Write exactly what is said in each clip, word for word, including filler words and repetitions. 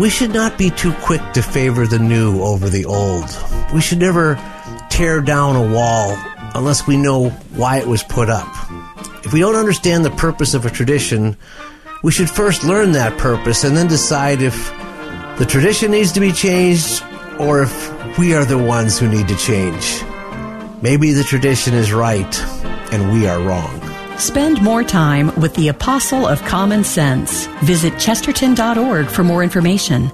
We should not be too quick to favor the new over the old. We should never tear down a wall unless we know why it was put up. If we don't understand the purpose of a tradition, we should first learn that purpose and then decide if the tradition needs to be changed or if we are the ones who need to change. Maybe the tradition is right and we are wrong. Spend more time with the Apostle of Common Sense. Visit Chesterton dot org for more information.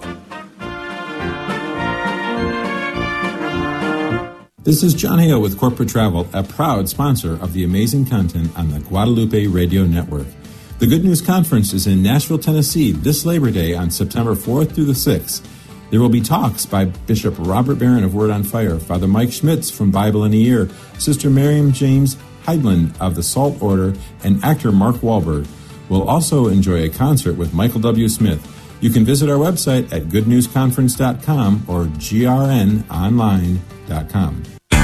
This is John Hale with Corporate Travel, a proud sponsor of the amazing content on the Guadalupe Radio Network. The Good News Conference is in Nashville, Tennessee this Labor Day on September fourth through the sixth. There will be talks by Bishop Robert Barron of Word on Fire, Father Mike Schmitz from Bible in a Year, Sister Miriam James Heidland of the Salt Order, and actor Mark Wahlberg. We'll also enjoy a concert with Michael W. Smith. You can visit our website at good news conference dot com or g r n online dot com.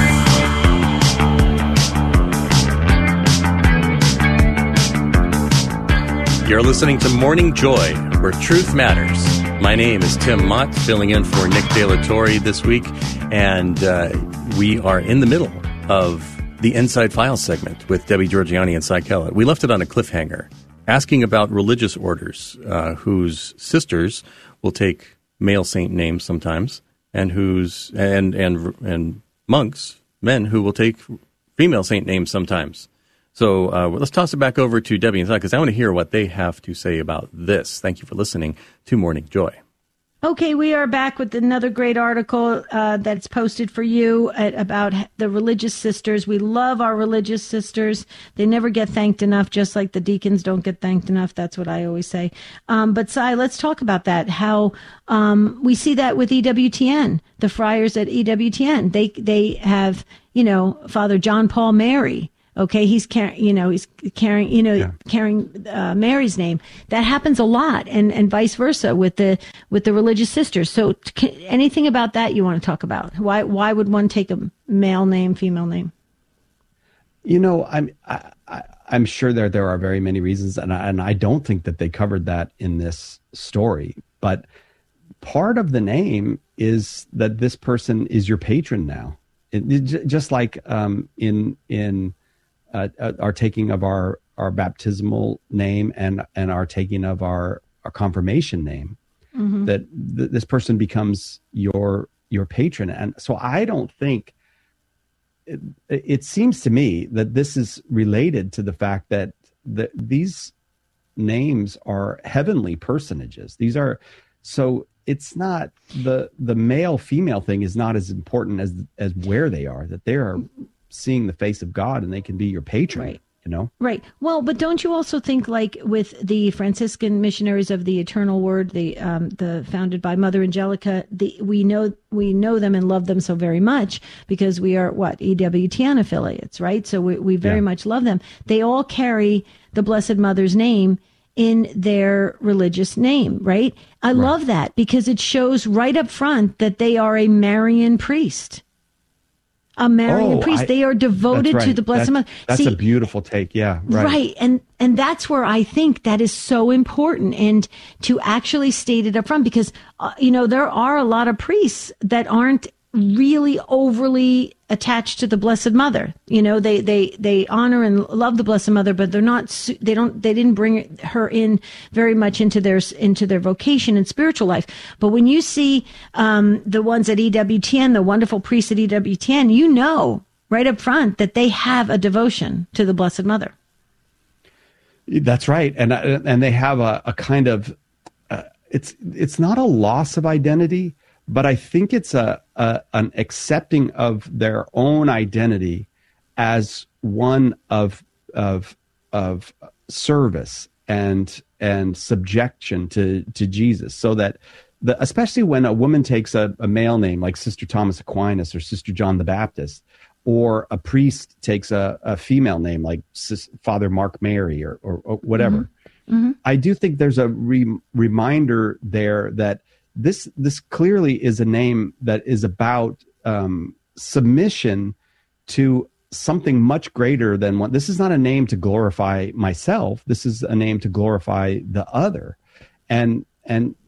You're listening to Morning Joy, where truth matters. My name is Tim Mott, filling in for Nick De La Torre this week, and uh, we are in the middle of the Inside Files segment with Debbie Georgianni and Cy Kellett. We left it on a cliffhanger, asking about religious orders uh, whose sisters will take male saint names sometimes, and whose and and and monks, men who will take female saint names sometimes. So uh, let's toss it back over to Debbie and Cy, because I want to hear what they have to say about this. Thank you for listening to Morning Joy. Okay, we are back with another great article uh, that's posted for you at, about the religious sisters. We love our religious sisters. They never get thanked enough, just like the deacons don't get thanked enough. That's what I always say. Um, but, Cy, let's talk about that, how um, we see that with E W T N, the friars at E W T N. They, they have, you know, Father John Paul Mary. Okay, he's carrying, you know, he's carrying, you know, yeah. carrying uh, Mary's name. That happens a lot, and, and vice versa with the with the religious sisters. So, can, anything about that you want to talk about? Why why would one take a male name, female name? You know, I'm I, I, I'm sure there there are very many reasons, and I, and I don't think that they covered that in this story. But part of the name is that this person is your patron now, it, it, just like um, in in. Uh, our taking of our, our baptismal name and, and our taking of our, our confirmation name, mm-hmm. that th- this person becomes your your patron. And so I don't think, it, it seems to me that this is related to the fact that the, these names are heavenly personages. These are, so it's not, the the male-female thing is not as important as as where they are, that they are seeing the face of God and they can be your patron, right. you know? Right. Well, but don't you also think, like with the Franciscan Missionaries of the Eternal Word, the um, the founded by Mother Angelica, the we know we know them and love them so very much because we are what E W T N affiliates, right? So we we very yeah. much love them. They all carry the Blessed Mother's name in their religious name, right? I right. love that because it shows right up front that they are a Marian priest. A Marian oh, priest. I, they are devoted right. to the Blessed that's, Mother. That's See, a beautiful take. Yeah. Right. Right. And, and that's where I think that is so important, and to actually state it up front, because, uh, you know, there are a lot of priests that aren't really overly attached to the Blessed Mother. You know, they, they, they honor and love the Blessed Mother, but they're not, they don't, they didn't bring her in very much into their, into their vocation and spiritual life. But when you see, um, the ones at E W T N, the wonderful priests at E W T N, you know, right up front that they have a devotion to the Blessed Mother. That's right. And, and they have a, a kind of, uh, it's, it's not a loss of identity, but I think it's a, a an accepting of their own identity as one of of of service and and subjection to to Jesus, so that the, especially when a woman takes a, a male name like Sister Thomas Aquinas or Sister John the Baptist, or a priest takes a, a female name like Sis, Father Mark Mary or or, or whatever. Mm-hmm. Mm-hmm. I do think there's a re- reminder there that This this clearly is a name that is about um, submission to something much greater than one. This is not a name to glorify myself. This is a name to glorify the other, and and